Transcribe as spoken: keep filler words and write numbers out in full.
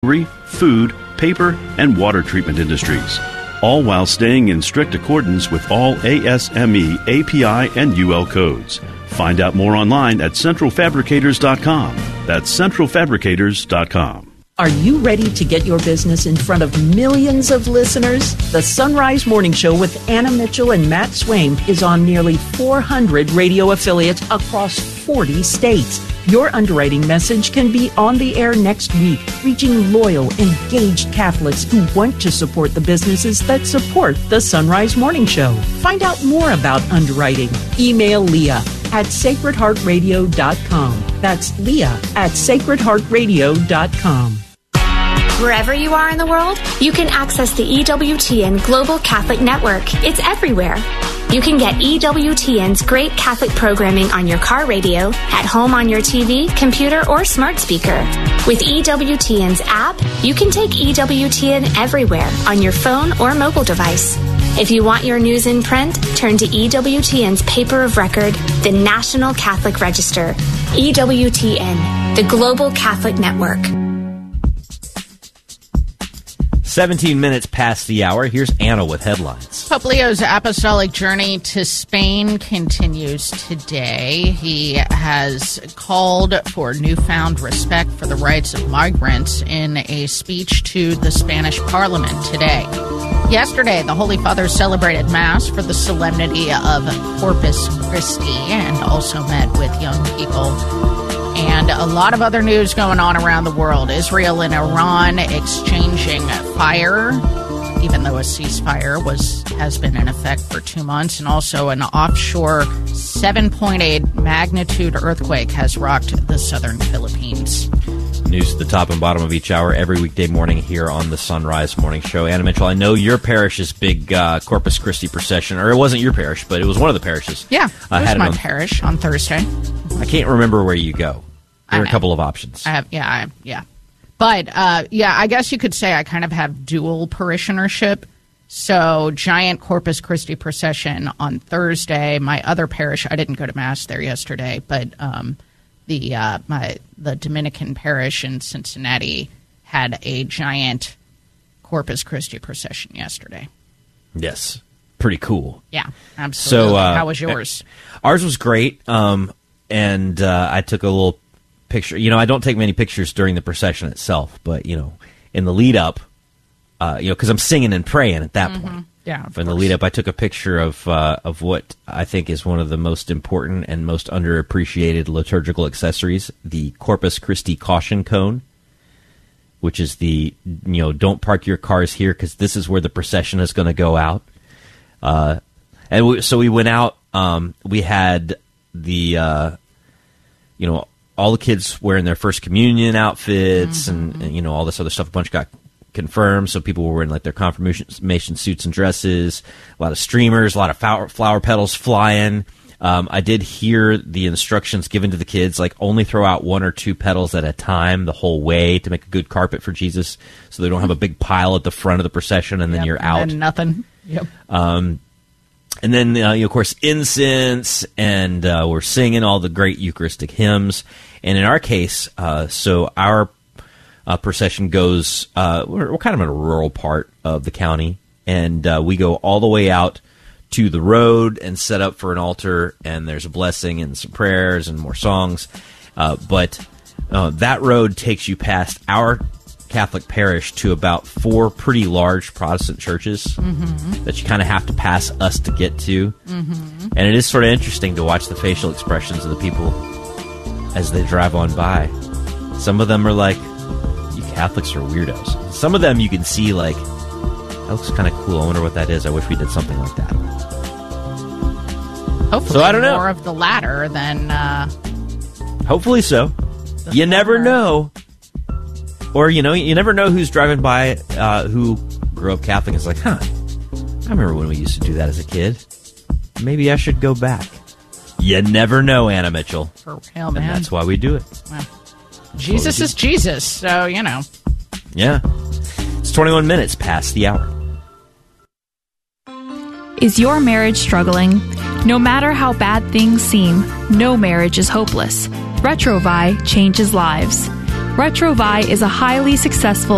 bakery, food, paper, and water treatment industries, all while staying in strict accordance with all A S M E, A P I, and U L codes. Find out more online at central fabricators dot com. That's central fabricators dot com. Are you ready to get your business in front of millions of listeners? The Sunrise Morning Show with Anna Mitchell and Matt Swaim is on nearly four hundred radio affiliates across forty states. Your underwriting message can be on the air next week, reaching loyal, engaged Catholics who want to support the businesses that support the Sunrise Morning Show. Find out more about underwriting. Email Leah at sacred heart radio dot com. That's Leah at sacred heart radio dot com. Wherever you are in the world, you can access the E W T N Global Catholic Network. It's everywhere. You can get E W T N's great Catholic programming on your car radio, at home on your T V, computer, or smart speaker. With E W T N's app, you can take E W T N everywhere on your phone or mobile device. If you want your news in print, turn to E W T N's paper of record, the National Catholic Register. E W T N, the Global Catholic Network. seventeen minutes past the hour. Here's Anna with headlines. Pope Leo's apostolic journey to Spain continues today. He has called for newfound respect for the rights of migrants in a speech to the Spanish Parliament today. Yesterday, the Holy Father celebrated Mass for the solemnity of Corpus Christi and also met with young people. And a lot of other news going on around the world. Israel and Iran exchanging fire, even though a ceasefire was has been in effect for two months. And also an offshore seven point eight magnitude earthquake has rocked the southern Philippines. News at the top and bottom of each hour every weekday morning here on the Sunrise Morning Show. Anna Mitchell, I know your parish's big uh, Corpus Christi procession, or it wasn't your parish, but it was one of the parishes. Yeah, it uh, was had my it on, parish on Thursday. I can't remember where you go. There are I, a couple of options. I have, yeah, I, yeah. But, uh, yeah, I guess you could say I kind of have dual parishionership. So, giant Corpus Christi procession on Thursday. My other parish, I didn't go to Mass there yesterday, but um, the uh, my the Dominican parish in Cincinnati had a giant Corpus Christi procession yesterday. Yes. Pretty cool. Yeah, absolutely. So, uh, how was yours? Ours was great, um, and uh, I took a little picture. You know, I don't take many pictures during the procession itself, but, you know, in the lead up, uh, you know, because I'm singing and praying at that Mm-hmm. point. Yeah, of In the course. lead up, I took a picture of uh, of what I think is one of the most important and most underappreciated liturgical accessories, the Corpus Christi caution cone, which is the, you know, don't park your cars here because this is where the procession is going to go out. Uh, and we, so we went out. Um, we had the, uh, you know, all the kids wearing their first communion outfits, mm-hmm. and, and you know, all this other stuff. A bunch got confirmed, so people were wearing like their confirmation suits and dresses. A lot of streamers, a lot of flower, flower petals flying. Um, I did hear the instructions given to the kids, like only throw out one or two petals at a time the whole way to make a good carpet for Jesus, so they don't have a big pile at the front of the procession and then Yep, you're and out. then nothing. Yep. Um, and then, uh, you know, of course, incense, and uh, we're singing all the great Eucharistic hymns. And in our case, uh, so our uh, procession goes, uh, we're, we're kind of in a rural part of the county, and uh, we go all the way out to the road and set up for an altar, and there's a blessing and some prayers and more songs. Uh, but uh, that road takes you past our Catholic parish to about four pretty large Protestant churches mm-hmm. that you kind of have to pass us to get to. Mm-hmm. And it is sort of interesting to watch the facial expressions of the people as they drive on by. Some of them are like, you Catholics are weirdos. Some of them you can see like, that looks kind of cool. I wonder what that is. I wish we did something like that. Hopefully so I don't know. more of the latter than... Uh, Hopefully so. You never know. Or, you know, you never know who's driving by uh, who grew up Catholic and is like, huh, I remember when we used to do that as a kid. Maybe I should go back. You never know, Anna Mitchell. For real, man. And that's why we do it. Well, Jesus is Jesus, so, you know. Yeah. It's twenty-one minutes past the hour. Is your marriage struggling? No matter how bad things seem, no marriage is hopeless. Retrovai changes lives. Retrovai is a highly successful